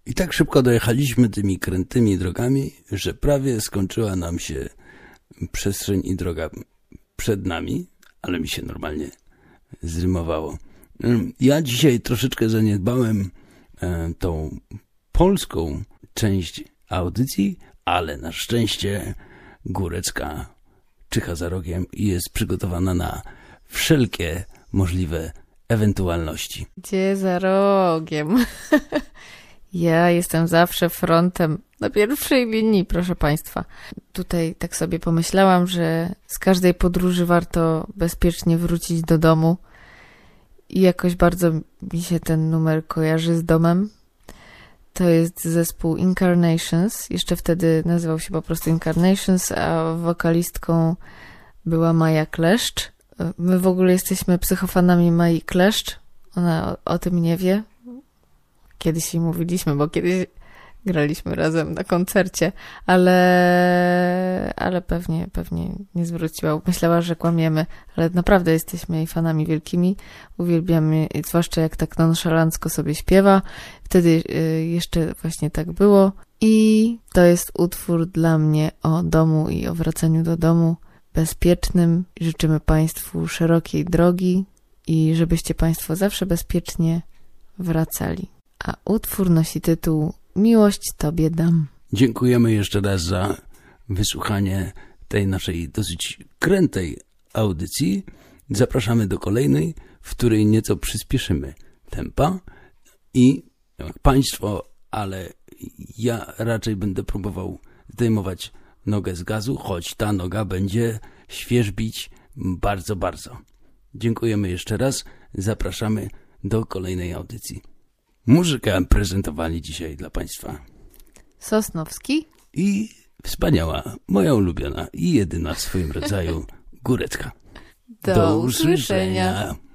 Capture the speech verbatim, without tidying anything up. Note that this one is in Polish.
I tak szybko dojechaliśmy tymi krętymi drogami, że prawie skończyła nam się przestrzeń i droga przed nami, ale mi się normalnie zrymowało. Ja dzisiaj troszeczkę zaniedbałem e, tą polską część audycji, ale na szczęście Górecka czyha za rogiem i jest przygotowana na wszelkie możliwe ewentualności. Gdzie za rogiem? Ja jestem zawsze frontem na pierwszej linii, proszę Państwa. Tutaj tak sobie pomyślałam, że z każdej podróży warto bezpiecznie wrócić do domu i jakoś bardzo mi się ten numer kojarzy z domem. To jest zespół Incarnations. Jeszcze wtedy nazywał się po prostu Incarnations, a wokalistką była Maja Kleszcz. My w ogóle jesteśmy psychofanami Mai Kleszcz. Ona o, o tym nie wie. Kiedyś jej mówiliśmy, bo kiedyś graliśmy razem na koncercie, ale, ale pewnie, pewnie nie zwróciła. Myślała, że kłamiemy, ale naprawdę jesteśmy jej fanami wielkimi. Uwielbiamy, zwłaszcza jak tak nonszalancko sobie śpiewa. Wtedy jeszcze właśnie tak było. I to jest utwór dla mnie o domu i o wracaniu do domu bezpiecznym. Życzymy Państwu szerokiej drogi i żebyście Państwo zawsze bezpiecznie wracali. A utwór nosi tytuł Miłość Tobie dam. Dziękujemy jeszcze raz za wysłuchanie tej naszej dosyć krętej audycji. Zapraszamy do kolejnej, w której nieco przyspieszymy tempa i jak Państwo, ale ja raczej będę próbował zdejmować nogę z gazu, choć ta noga będzie świeżbić bardzo, bardzo. Dziękujemy jeszcze raz. Zapraszamy do kolejnej audycji. Muzykę prezentowali dzisiaj dla Państwa Sosnowski i wspaniała, moja ulubiona i jedyna w swoim rodzaju Górecka. Do, Do usłyszenia. usłyszenia.